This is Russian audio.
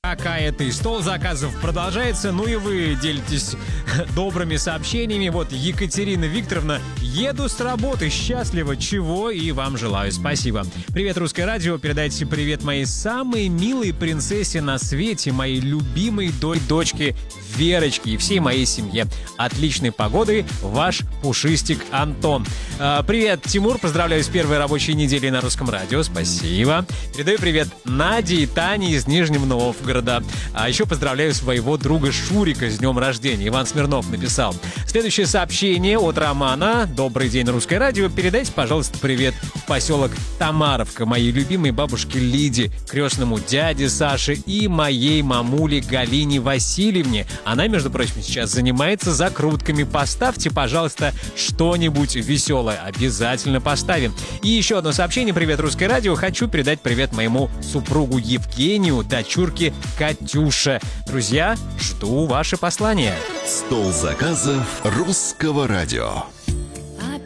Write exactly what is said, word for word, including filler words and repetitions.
Какая-то стол заказов продолжается. Ну и вы делитесь добрыми сообщениями. Вот Екатерина Викторовна: еду с работы, счастлива, чего и вам желаю. Спасибо. Привет, Русское радио. Передайте привет моей самой милой принцессе на свете, моей любимой дочке Верочке и всей моей семье. Отличной погоды, ваш пушистик Антон. А, привет, Тимур. Поздравляю с первой рабочей неделей на Русском радио. Спасибо. Передаю привет Наде и Тане из Нижнего Новгорода. А еще поздравляю своего друга Шурика с днем рождения. Иван Смирнов написал. Следующее сообщение от Романа. Добрый день, Русское радио. Передайте, пожалуйста, привет в поселок Тамаровка моей любимой бабушке Лиде, крестному дяде Саше и моей мамуле Галине Васильевне. Она, между прочим, сейчас занимается закрутками. Поставьте, пожалуйста, что-нибудь веселое. Обязательно поставим. И еще одно сообщение. Привет, Русское радио. Хочу передать привет моему супругу Евгению, дочурке Катюше. Друзья, жду ваши послания. Стол заказов Русского радио.